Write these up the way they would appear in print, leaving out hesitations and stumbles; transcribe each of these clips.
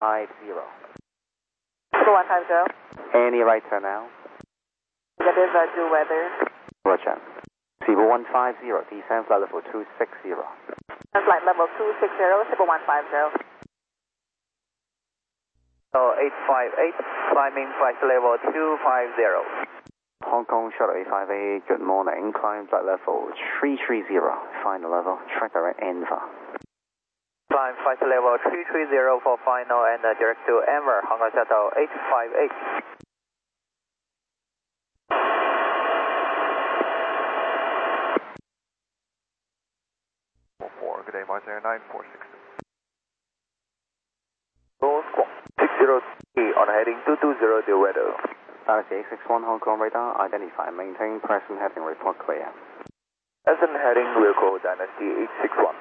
150. Any right turn now? That is due weather. Roger. Cebu 150, descend flight level 260. Flight level 260, Cebu 150. 858, climbing flight level 250. Hong Kong Shuttle 858, good morning. Climb flight level 330, final level, track direct Enver. Climb flight level 330 for final and direct to Enver, Hong Kong Shuttle 858. Good day, Mars Air 946. Go squawk 60 on heading 220 due weather. Galaxy 861 Hong Kong radar, identify, maintain present heading, report clear. Present heading vehicle Dynasty 861.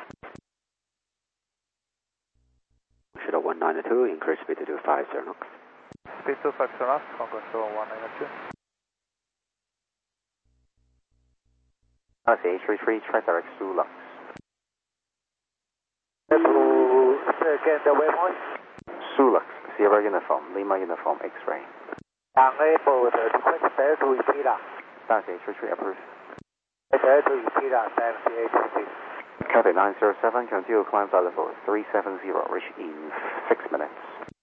Shuttle 192, increase speed to 50 knots. Speed to 50 knots, Hong Kong Shuttle 192. Galaxy 833, track direct Sulux. Again, the waypoint. Sulux, Sierra Uniform, Lima Uniform, X-ray. Unable to request better to repeat. Galaxy 833 approved. Better to repeat, Dynasty 833. Cathay 907, continue climb flight level 370, reach in 6 minutes.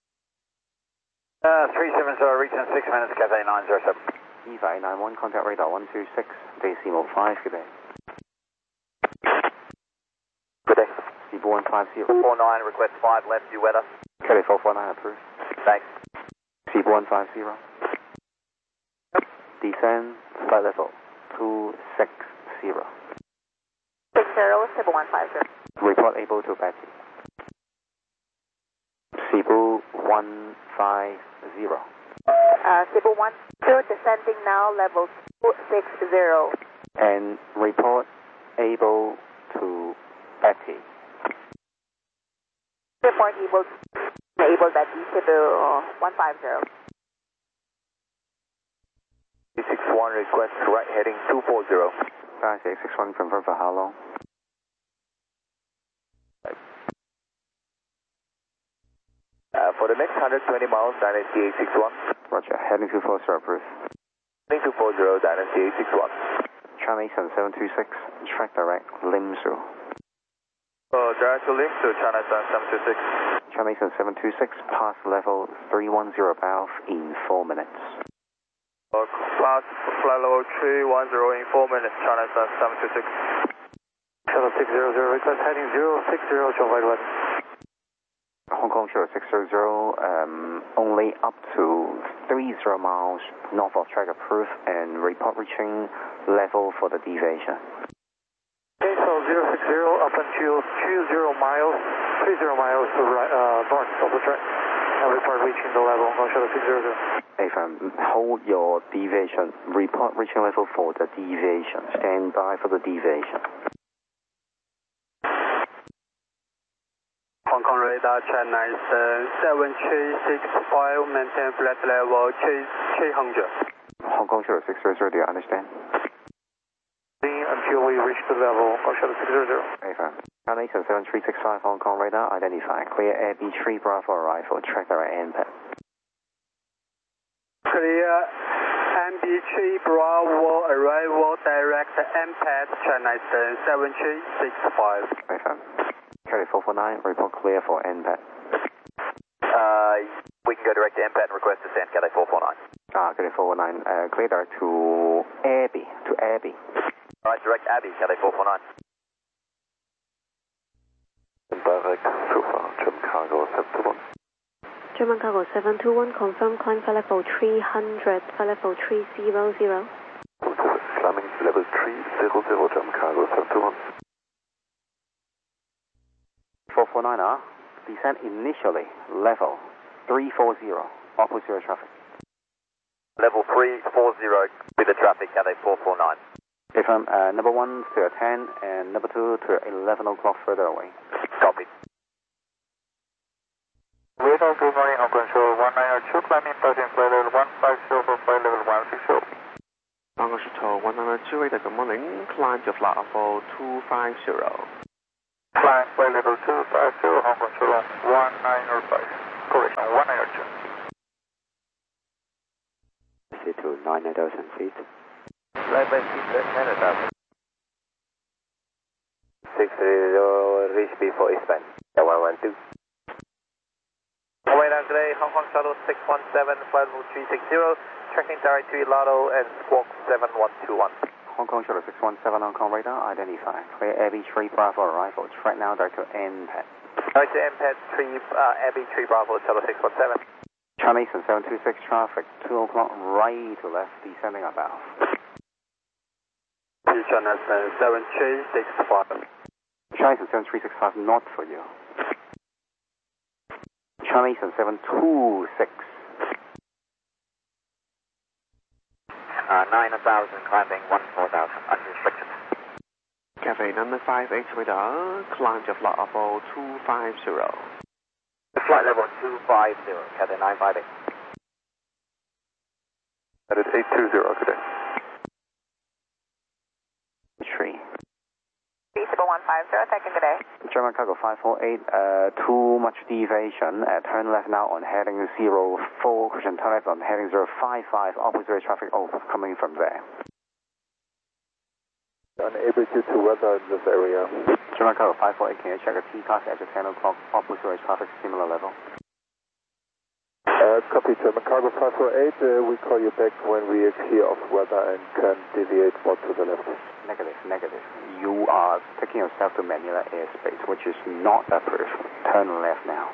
370, reach in 6 minutes, Cathay 907. EVA 891, contact radar 126, Decimal 5, good day. Good day. Cebu 150. 49, request 5 left due weather. Cathay 449 approved. Thanks. Cebu 150. Descend flight level 260. 60, Cebu 150. Report able to Betty. Cebu 150. Cebu 10, descending now, level 260. And report able to Betty. Report able that Cebu 150. 361, request right heading 240. Galaxy 861, confirm for how long? For the next 120 miles, Dynasty 861. Roger, heading 240 approved. Heading 240, Dynasty 861. China Eastern 726, track direct Limsu. Direct to link to China Eastern 726. China Eastern 726, pass level 310 valve in 4 minutes. Pass flight level 310 in 4 minutes, China Eastern 726. Shuttle 600, request heading 060, show flight weather. Hong Kong Shuttle 600, only up to 30 miles north of track approved and report reaching level for the deviation. Okay, so 060 up until 30 miles to right, north of the track and report reaching the level, Hong Kong Shuttle 600. AFM, hold your deviation, report reaching level for the deviation, stand by for the deviation. Hong Kong radar China Eastern 7365, maintain flight level 300. Hong Kong Shuttle 600, do you understand? Until we reach the level, Hong Kong Shuttle 600. AFM, China Eastern 7365, Hong Kong radar, identify, clear AB3 Bravo arrival, track direct NPAD. Clear MB3 Bravo arrival direct MPAD China Eastern 7365. AFM, Cathay 449, report clear for NPAD. We can go direct to MPAD and request to send Cathay 449. Cathay 449, clear direct to Abbey, Alright, direct Abbey, Cathay 449. Direct so far, German Cargo 721. German Cargo 721, confirm climb flight level 300, flight level 300. Climbing level 300, German Cargo 721. 449, descend initially, level 340, opposite traffic. Level 340 with the traffic, Cathay 449. AFM, number 1 to 10 and number 2 to 11 o'clock further away. Copy. Radar, good morning, Hong Kong Shuttle 192, climbing starting flight level 150 for flight level 160. Hong Kong Shuttle 192, radar, good morning, climb to flight level 250. Climb flight level 250, Hong Kong Shuttle 195. Correct. 9,000 feet. Flight by feet at 9,000. 630, reach B4 eastbound. 112. Away down today, Hong Kong Shuttle 617, flight level 360, tracking direct to Lotto and Squawk 7121. Hong Kong Shuttle 617 Hong Kong radar, identify. Clear Abbey 3 Bravo arrival. Track now direct to NPAD. Direct to NPAD 3, Abbey 3 Bravo, Shuttle 617. Chinese and 726 traffic, 2 o'clock right to left, descending above. China 7365. Chinese and 7365 not for you. Chinese and 726. 9,000, climbing 14,000, unrestricted. Cafe number 58 radar, climb to flight level 250. Flight level 250, Cathay 958. That is 820 today. Tree. B7150, second today. German cargo 548, too much deviation. Turn left now on heading 04, cushion turn left on heading 055, opposite traffic over, coming from there. Unable to weather in this area. German cargo 548, can you check a T-class at 10 o'clock, opposite traffic, similar level? Copy, German cargo 548, we call you back when we clear of weather and can deviate more to the left. Negative, negative. You are taking yourself to Manila airspace, which is not approved. Turn left now.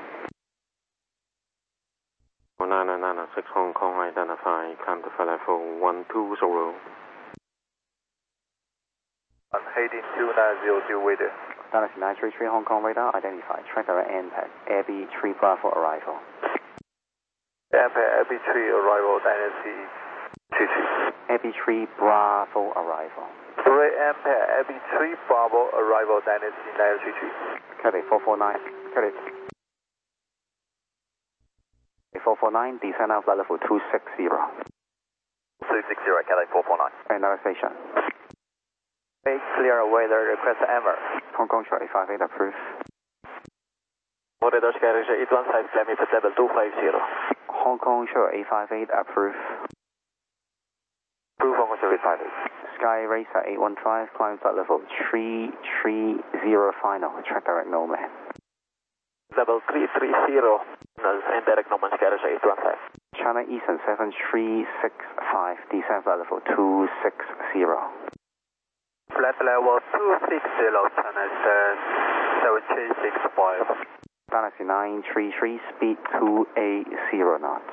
996 Hong Kong, identify, climb to flight level 120. Heading 2900, wait there. Dallas 933 Hong Kong radar, identify, track direct NPAD, Abbey 3 Bravo arrival. Abbey 3 arrival, Dynasty 33. Abbey 3 Bravo arrival. Ray Ampere, Abbey 3 Bravo arrival, Dynasty 933. Cathay 449, Cathay 449, descend now flight level 260. 260, Cathay 449. Another station. Make clear weather request Amber. Hong Kong Short 858 approved. Order Sky Racer 815, climbing for level 250. Hong Kong Short 858 approved. Approve Hong Kong Short 858. Sky Racer 815, climb flight level 330 final, track direct Nomad. Level 330, and direct Nomad Sky Racer 815. China Eastern 7365, descend flight level 260. Flight level 260, China 7365. Galaxy 933, speed 280 knots.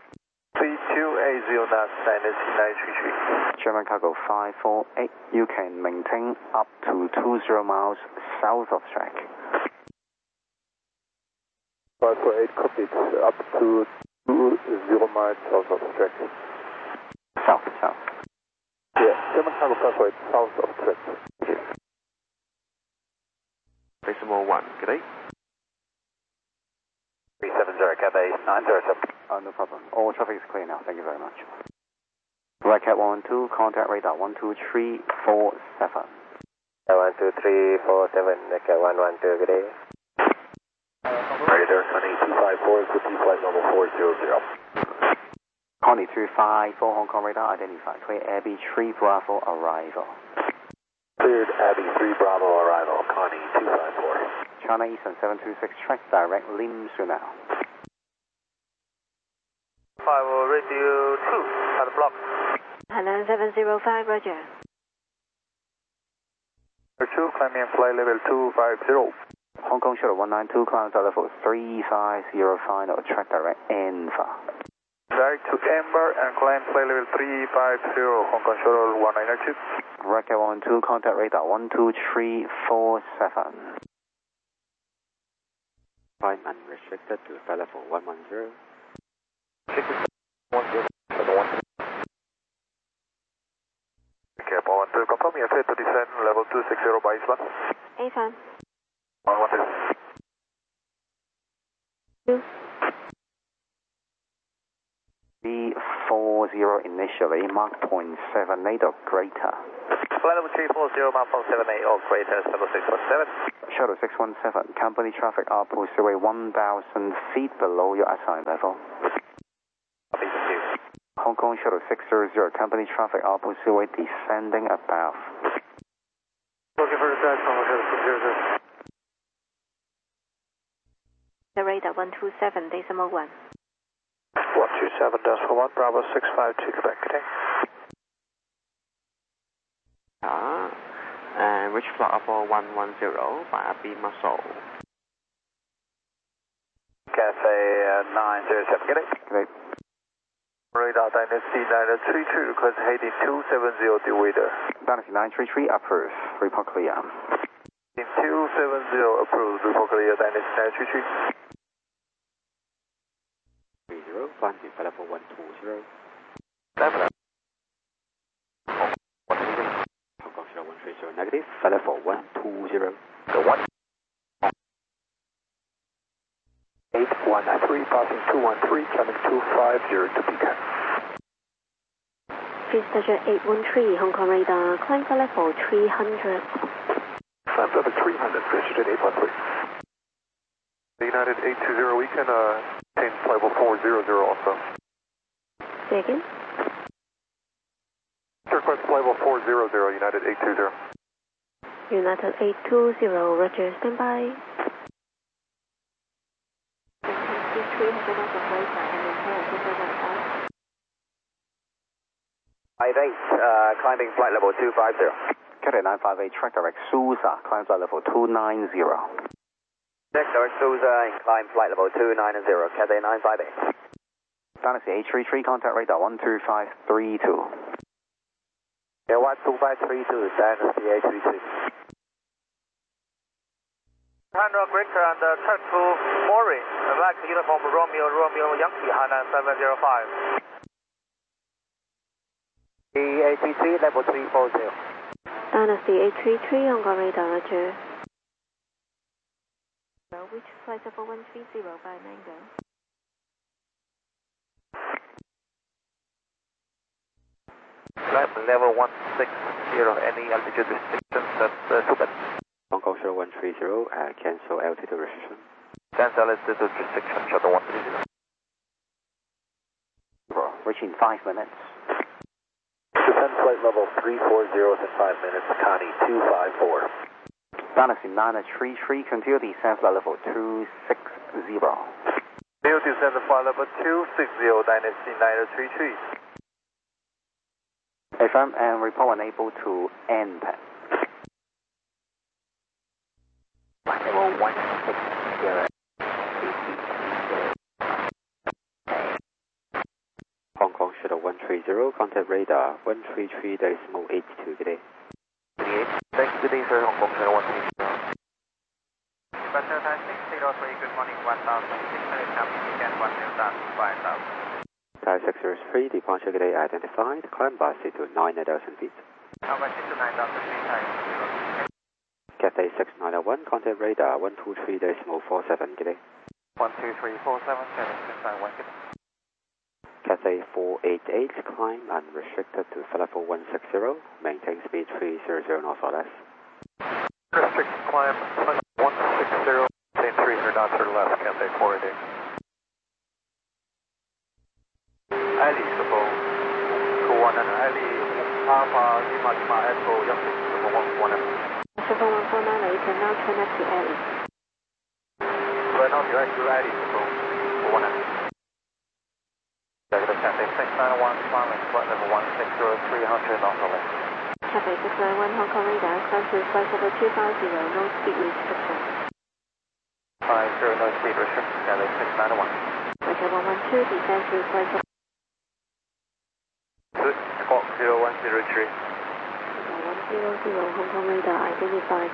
3280 knots, Dynasty 933. German cargo 548, you can maintain up to 20 miles south of track. 548 copied, up to 20 miles south of track. South, south. Yeah, German cargo 548, south of track. Decimal 1, good day. 370, Cathay 907. No problem. All traffic is clear now. Thank you very much. Right cat 112, contact radar 12347. 12347, cat 112, good day. Radar Connie 254, good flight level 400. Connie 254, Hong Kong radar identified. Clear Abbey 3 Bravo arrival. Cleared Abbey 3 Bravo arrival, Connie 254. China Eastern 726, track direct Lim Su now. 5 radio 2, at the block. Hainan 705, roger. 2, climbing flight level 250. Hong Kong Shuttle 192, climb flight level 350 final, track direct Enfa. Direct to Amber and climb flight level 350, Hong Kong Shuttle 192. Racket 12, contact radar 12347. Climb unrestricted to flight level 110. 10, Cap 112, confirm you are clear to descend level 260 by Island. A-fan. 112. 2. B40 initially, Mark 0.78 or greater. Flight level 340, Mount 78 or greater, level 617. Shuttle 617, company traffic up pursuing 1,000 feet below your assigned level. Copy, thank you. Hong Kong Shuttle 600, company traffic Apple Seaway descending above. Looking for the taxi, Hong Kong Shuttle 600. The radar 127.1. 127.1, Bravo 652, Quebec, good day. And reach flight level 110 via B Muscle. Cafe 907, good day. Good day. Radar Dynasty 933, request heading 270 to waiter. Dynasty 933, approved. Report clear. 270 approved, report clear, Dynasty 933. 30, flying to flight level 120. Definitely. Hong Kong Shuttle 130, negative, flight level 120. The 1. 8193, passing 213, coming 250 to Pecan. Vista 813, Hong Kong radar, climb for level 300. Climb level 300, Vista 813. United 820, we can change level 400 also. Say again? Request level 400, United 820. United 820, roger, stand by. 58, climbing flight level 250. Cathay 958, track direct Sousa, climb flight level 290. Track direct Sousa, climb flight level 290, Cathay 958. Dynasty 833, contact radar 12532. Yeah, 12532, Dynasty 833. Hanrock Richter and track to Mori, back uniform Romeo Yankee, Hainan 705. The ATC level 340. Dynasty 833, Hong Kong radar, roger. Which flight level 130 by Mango? Flight level 160, any altitude restrictions, that's too bad. Hong Kong Shuttle 130, cancel altitude restriction. Cancel altitude restriction, Shuttle 130. Reaching 5 minutes. Descend flight level 340 in 5 minutes, Connie 254. Dynasty 933, continue descent flight level 260. Continue descend flight level 260, Dynasty 933. FM and report unable to end. Level 160. Hong Kong Shuttle 130, contact radar 133.82, good day. 38, thanks, good day, sir, Hong Kong Shuttle 130. Special time 603, good morning, 1,600, coming weekend 1,000, 5,000. Thai 603, departure good day identified, climb by seat to 9,000 feet. Climb by seat to 9,000 feet, Thai 603. Cathay 6901, contact radar 123.47, good day. 12347, 761, good day. Cathay 488, climb unrestricted to flight level 160, maintain speed 300 knots or less. Restricted climb, 160, maintain 300 knots or less, Cathay 488. Ali, suppose, 211, Ali, Alpha, Lima, Echo, Yankee, 119. Triple 149, you can now turn up to Ali. Right now, direct to Ali, suppose, 119. Cathay 691, climbing flight level 160, 300 knots or less. Cathay 691, Hong Kong radar, climb to flight level 250, no speed restriction. 50, no speed restriction, Cathay 691. Roger 112, descend to flight level. Good, Squawk 0103. 100, Hong Kong radar, identified.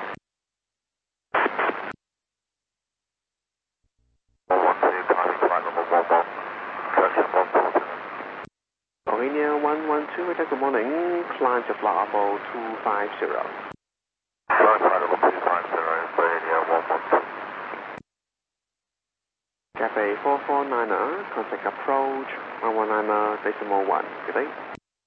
112, climbing flight level 11. Correction 142. Romania 112, good morning, climb to flight level 250. Flight level 250, Romania 112. Cathay 449, contact approach 119.1, good day.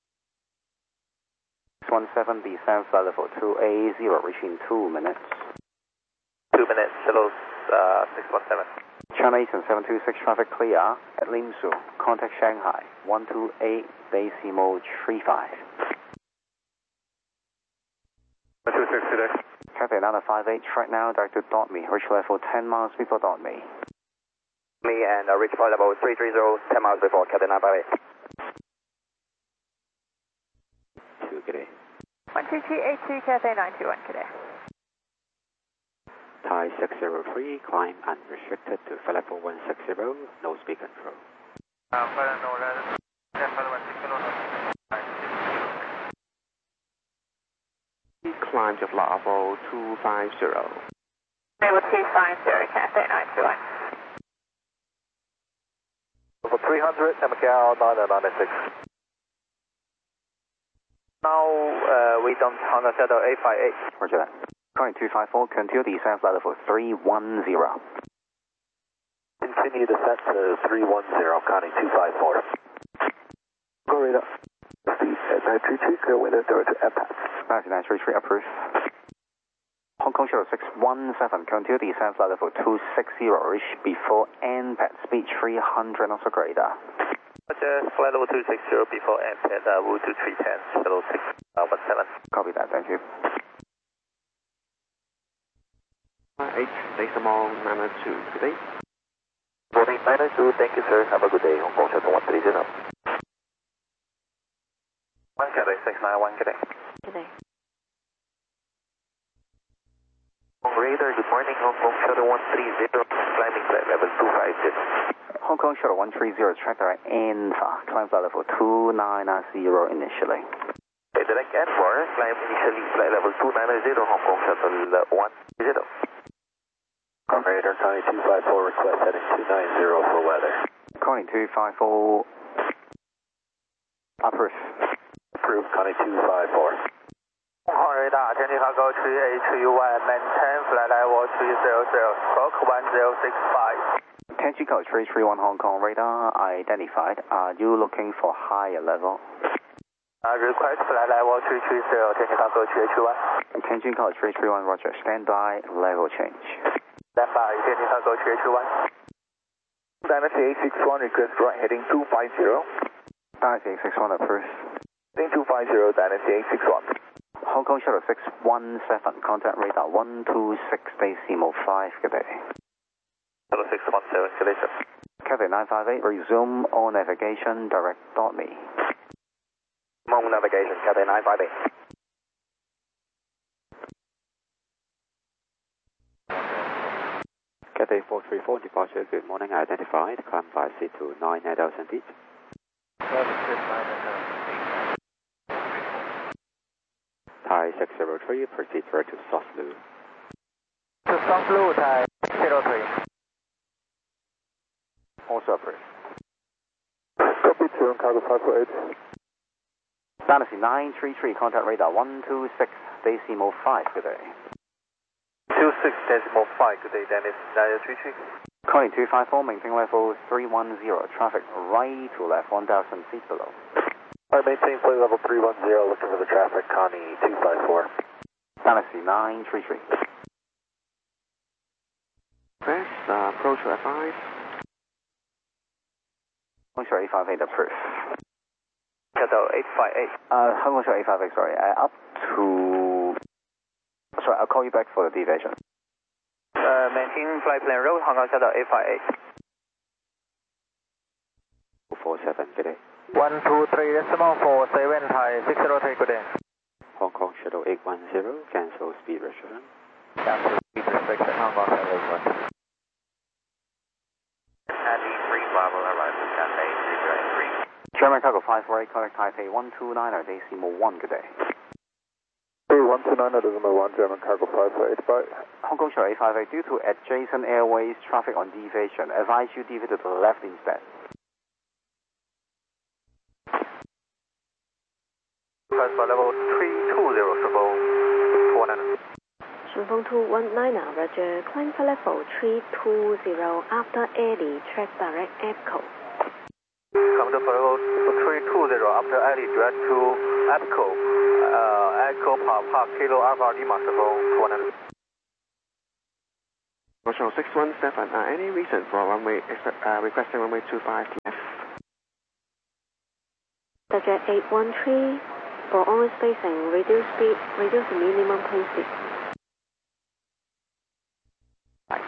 617, descent flight level 280, reaching 2 minutes. 2 minutes, Shuttle 617. China Eastern 726 traffic clear at Limsu. Contact Shanghai 128 decimal 35. 126 today. Cathay 958, track now, direct to .me, reach level 10 miles before .me. Me and reach flight level 330, 10 miles before Cathay 958. 2, good day. 12282 Cathay 921, good day. Thai 603, climb unrestricted to flight level 160, no speed control. Climb to flight level 250. Level 250 Cathay 921. Level 300 and Macau 996. Now we don't on the settle 858. Roger that. Calling 254, continue descent flight level 310. Continue descent to 310, counting 254. Go radar. Speed at 933, clear window door to impact. 933, approved. Hong Kong Shuttle 617, continue descent flight level 260, reach before NPAD, speed 300 knots of radar. Flight level 260 before NPAD, Wu 2310, shuttle 617. Copy that, thank you. 8 decimal 92, good day. Boarding 992, thank you sir, have a good day. Hong Kong Shuttle 130. 1 Cathay 691, good day. Good day. Radar, good morning, Hong Kong Shuttle 130, climbing flight level 250. Hong Kong Shuttle 130, track direct Alpha, climb flight level 290 initially. Direct N4, climb initially flight level 290, Hong Kong Shuttle 130. Radar, County 254, request heading 290 for weather. Calling 254, approved. Approved, County 254. Radar, Attention cargo 3HU1, maintain flight level 300, stroke 1065. Tenchi Code 331 Hong Kong, radar identified. Are you looking for higher level? Request flight level 330, Tenchi cargo 3HU1. Tenchi Code 331, roger, standby, level change. Standby, Tenchi cargo 3HU1. Dynasty 861, request right heading 250. Dynasty 861, approved. Heading 250, Dynasty 861. Hong Kong Shuttle 617, contact radar 126.5, good day. Shuttle 617, good day, sir. Cathay 958, resume all navigation, direct .me. Mong navigation, Cathay 958. Cathay 434, departure, good morning, identified, climb 5C to 9,000 feet. Thai 603, proceed direct to South Lu. To South Lu, Thai 603. Also approved. Copy 2 on cargo 548. Dynasty 933, contact radar 126.5, good day. 26.5, good day, Dennis 933. Calling 254, maintain level 310, traffic right to left 1,000 feet below. I maintain flight level 310, looking for the traffic, Connie 254. Dynasty 933. Press approach to F5. Hong Kong Shuttle 858, approved. Shuttle 858. Hong Kong Shuttle 858, sorry, up to... Sorry, I'll call you back for the deviation. Maintain flight plan route, Hong Kong Shuttle 858. 47, good day. 123.47, Thai 603, good day. Hong Kong Shuttle 810, cancel speed restriction. Cancel speed restriction, Hong Kong Shuttle 810. Heavy 3 Bravo arrival, Cathay 303. German Cargo 548, contact Taipei 129 decimal 1, good day. Hey, 129 decimal 1, German Cargo 548, bye. Hong Kong Shuttle 858, due to adjacent airways traffic on deviation, advise you deviate to the left instead. Press for level 320, triple 219. Shunfeng 219, roger, climb for level 320 after Eddie, track direct EPCO. Come to level 320 after Eddie, direct to EPCO. Echo Park Kilo Alpha Lima, triple 219. National 617, any reason for runway requesting runway 25 left? Digit 813 for only spacing, reduce speed, reduce the minimum plane speed. Right.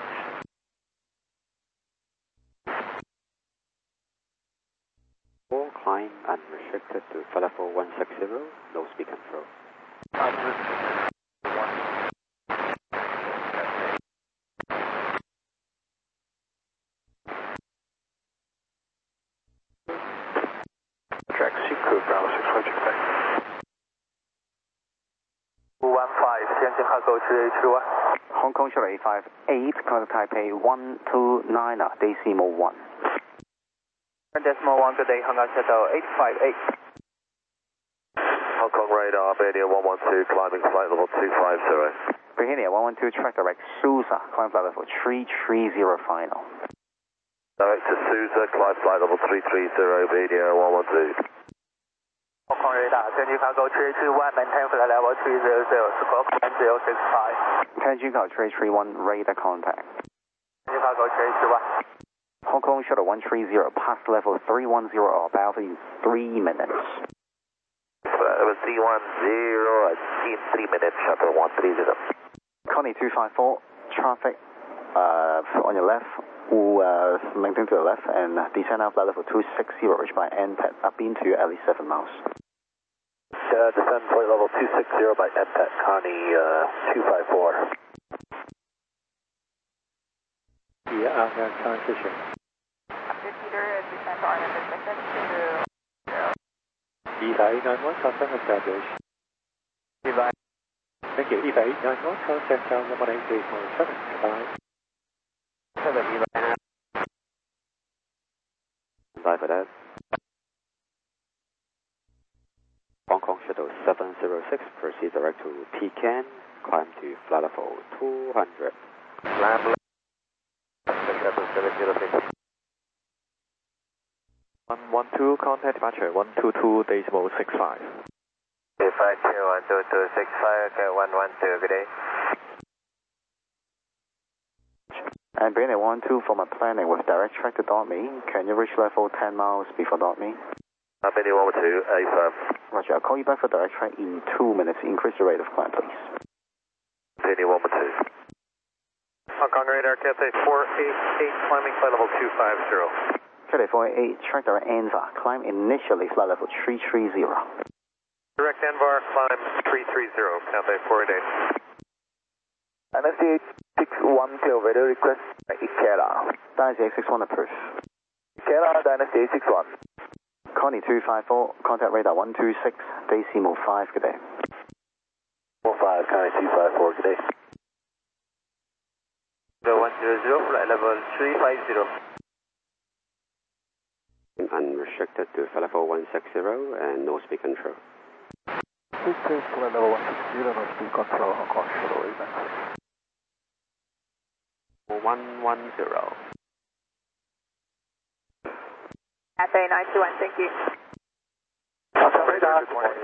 Climb unrestricted to flight level 160, no speed control. Taxi code Bravo 65 check back. 215, Tianjin Cargo 381. Hong Kong Charlie 858, contact Taipei 129, decimal 1. Decimal 1, good day, Hong Kong Shuttle 858. Hong Kong radar, Albania 112, climbing flight level 250. Virginia 112, track direct Sousa, climb flight level 330 final. Direct to Sousa, climb flight level 330, Albania 112. Hong Kong radar, Tianjin Cargo 321, maintain flight level 300, squawk 1065. Tianjin Cargo 331, radar contact. Tianjin Cargo 321. Hong Kong Shuttle 130, past level 310 about in 3 minutes. Level 310, in 3 minutes, shuttle 130. Connie 254, traffic on your left, will maintain to the left and descend out flight level 260, reach by NPAT, up into at least 7 miles. Descend flight level 260 by NPAT, Connie 254. Yeah, transition. Peter, descend to RNF section to 2891, contact establish. Thank you, 2891, contact town 118.7, goodbye. Bye for that. Hong Kong Shuttle 706, proceed direct to Pecan, climb to flight level 200. Land 706. 112, contact departure 122, decimal 65. 252, 12265, okay, 112, good day. And Virginia 112 for my planning with direct track to .me, can you reach level 10 miles before .me? Albania 112, A5. Roger, I'll call you back for direct track in 2 minutes, increase the rate of climb please. Albania 112. Hong Kong radar, Cathay 488, climbing flight level 250. Cathay 488, track direct ANVR, climb initially flight level 330. Direct ANVR, climb 330, Cathay 488. Dynasty 861, clear radio request, Ikela. Dynasty 861 approved. Ikela, Dynasty 861. Connie 254, contact radar 126, decimal 5, good day. 45, Connie 254, good day. 100, flight level 350. Unrestricted to flight level 160 and no speed control. Flight level 160, no speed control, Hong Kong Shuttle 110. Cathay 921, thank you. Hong Kong radar, good morning,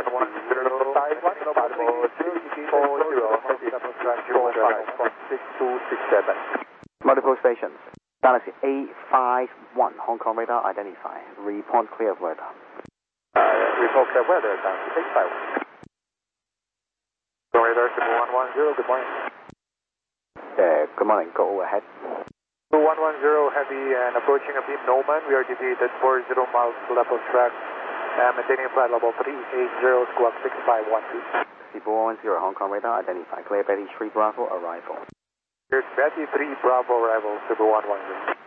110, Multiple stations. Dynasty 851, Hong Kong radar identify. Report clear of weather. report clear weather, Dynasty 851. Hong Kong radar, 110, good morning. Good morning, go ahead. 110, heavy and approaching a beam Noman. We are deviated 40 miles level track, maintaining flight level 380, squawk 6512. People 110, Hong Kong radar identify. Clear Betty 3 Bravo arrival. Here's Betty 3 Bravo arrival, Super 110.